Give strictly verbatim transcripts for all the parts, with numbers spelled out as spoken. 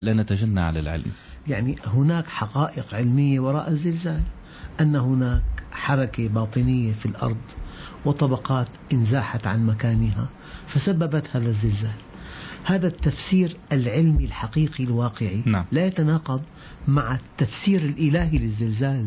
لا نتجنى على العلم. يعني هناك حقائق علمية وراء الزلزال، أن هناك حركة باطنية في الأرض وطبقات انزاحت عن مكانها فسببت هذا الزلزال. هذا التفسير العلمي الحقيقي الواقعي نعم. لا يتناقض مع التفسير الإلهي للزلزال.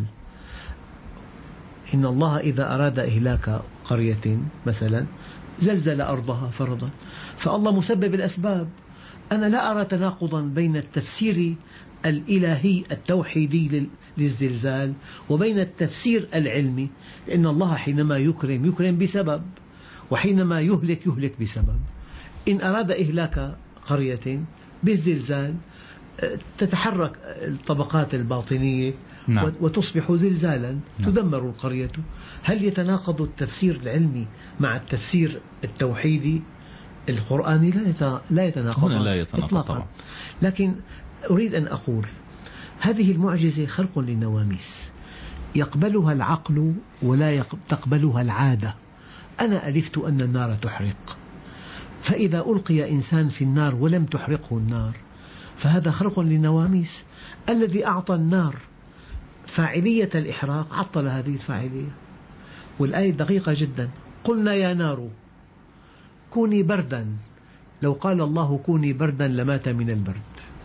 إن الله إذا أراد إهلاك قرية مثلا زلزل أرضها فرضا، فالله مسبب الأسباب. أنا لا أرى تناقضا بين التفسير الإلهي التوحيدي للزلزال وبين التفسير العلمي، لأن الله حينما يكرم يكرم بسبب، وحينما يهلك يهلك بسبب. إن أراد إهلاك قرية بالزلزال تتحرك الطبقات الباطنية نعم. وتصبح زلزالا نعم. تدمر القرية. هل يتناقض التفسير العلمي مع التفسير التوحيدي القرآني؟ لا يتناقض هنا لا يتناقض إطلاقا. طبعا. لكن أريد أن أقول هذه المعجزة خلق للنواميس يقبلها العقل ولا تقبلها العادة. أنا ألفت أن النار تحرق، فإذا ألقي إنسان في النار ولم تحرقه النار فهذا خلق للنواميس. الذي أعطى النار فاعلية الإحراق عطل هذه الفاعلية. والآية دقيقة جدا: قلنا يا نار كوني بردا. لو قال الله كوني بردا لمات من البرد.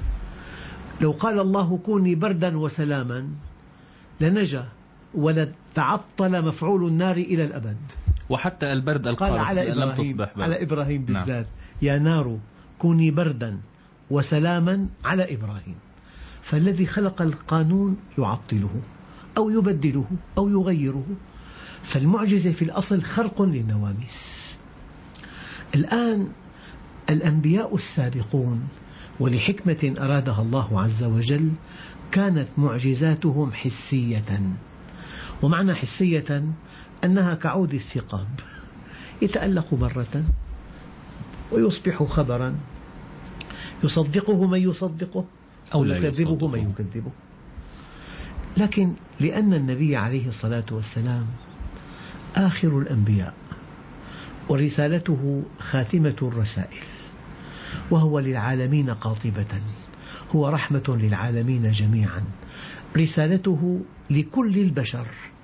لو قال الله كوني بردا وسلاما لنجا ولتعطل مفعول النار إلى الأبد. وحتى البرد قال على لم إبراهيم, تصبح برد. على إبراهيم بالذات. نعم. يا نار كوني بردا وسلاما على إبراهيم. فالذي خلق القانون يعطله أو يبدله أو يغيره. فالمعجزة في الأصل خرق للنواميس. الآن الأنبياء السابقون ولحكمة أرادها الله عز وجل كانت معجزاتهم حسية. ومعنى حسية أنها كعود الثقاب يتألق مرة ويصبح خبرا يصدقه من يصدقه أو يكذبه من يكذبه. لكن لأن النبي عليه الصلاة والسلام آخر الأنبياء ورسالته خاتمة الرسائل وهو للعالمين قاطبة، هو رحمة للعالمين جميعا، رسالته لكل البشر،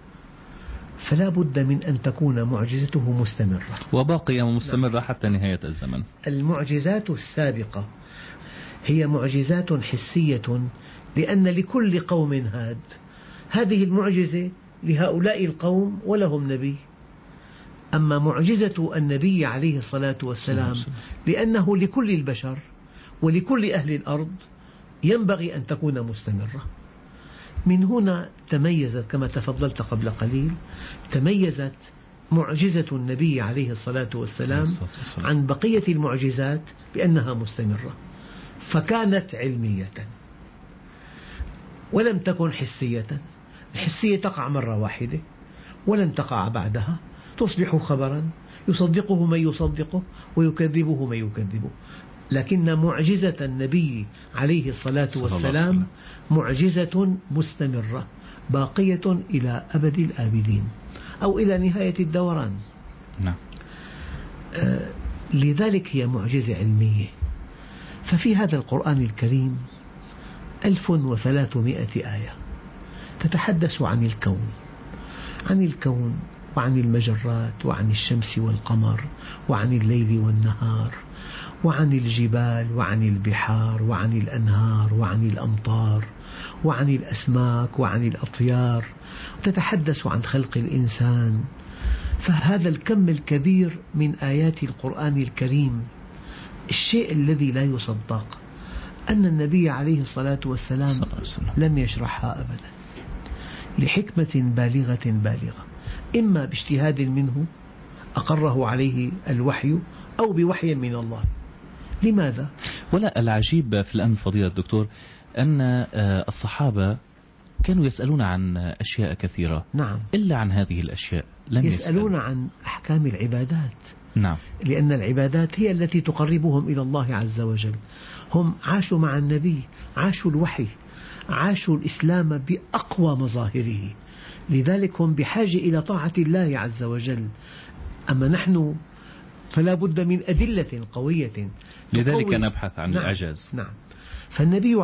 فلا بد من أن تكون معجزته مستمرة وباقية مستمرة حتى نهاية الزمن. المعجزات السابقة هي معجزات حسية لأن لكل قوم هاد. هذه المعجزة لهؤلاء القوم ولهم نبي. أما معجزة النبي عليه الصلاة والسلام لأنه لكل البشر ولكل أهل الأرض ينبغي أن تكون مستمرة. من هنا تميزت كما تفضلت قبل قليل، تميزت معجزة النبي عليه الصلاة والسلام عن بقية المعجزات بأنها مستمرة، فكانت علمية ولم تكن حسية. الحسية تقع مرة واحدة ولن تقع بعدها، تصبح خبرا يصدقه من يصدقه ويكذبه من يكذبه. لكن معجزة النبي عليه الصلاة والسلام معجزة مستمرة باقية إلى أبد الآبدين أو إلى نهاية الدوران. نعم. آه لذلك هي معجزة علمية. ففي هذا القرآن الكريم ألف وثلاثمائة آية تتحدث عن الكون، عن الكون وعن المجرات وعن الشمس والقمر وعن الليل والنهار وعن الجبال وعن البحار وعن الأنهار وعن الأمطار وعن الأسماك وعن الأطيار، تتحدث عن خلق الإنسان. فهذا الكم الكبير من آيات القرآن الكريم، الشيء الذي لا يصدق أن النبي عليه الصلاة والسلام لم يشرحها أبدا لحكمة بالغة بالغة، إما باجتهاد منه أقره عليه الوحي أو بوحي من الله. لماذا؟ ولا العجيب في الأمر فضيلة الدكتور أن الصحابة كانوا يسألون عن أشياء كثيرة. نعم. إلا عن هذه الأشياء لم يسألون يسألوا. عن أحكام العبادات. نعم. لأن العبادات هي التي تقربهم إلى الله عز وجل. هم عاشوا مع النبي، عاشوا الوحي، عاشوا الإسلام بأقوى مظاهره، لذلك هم بحاجة إلى طاعة الله عز وجل. أما نحن فلا بد من أدلة قوية، لذلك نبحث عن نعم. الإعجاز. نعم. فالنبي